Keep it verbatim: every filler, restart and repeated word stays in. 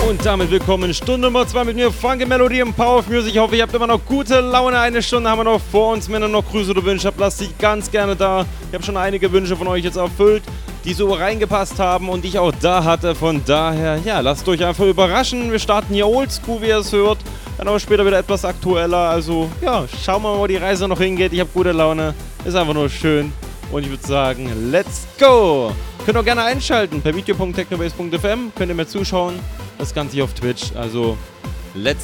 Und damit willkommen in Stunde Nummer zwei mit mir, Funky Melody und Power of Music. Ich hoffe, ihr habt immer noch gute Laune. Eine Stunde haben wir noch vor uns. Wenn ihr noch Grüße oder Wünsche habt, lasst sie ganz gerne da. Ich habe schon einige Wünsche von euch jetzt erfüllt, die so reingepasst haben und die ich auch da hatte. Von daher, ja, lasst euch einfach überraschen. Wir starten hier oldschool, wie ihr es hört. Dann aber später wieder etwas aktueller. Also, ja, schauen wir mal, wo die Reise noch hingeht. Ich habe gute Laune. Ist einfach nur schön. Und ich würde sagen, let's go! Könnt auch gerne einschalten per video punkt technobase punkt f m. Könnt ihr mir zuschauen. Das Ganze hier auf Twitch. Also, let's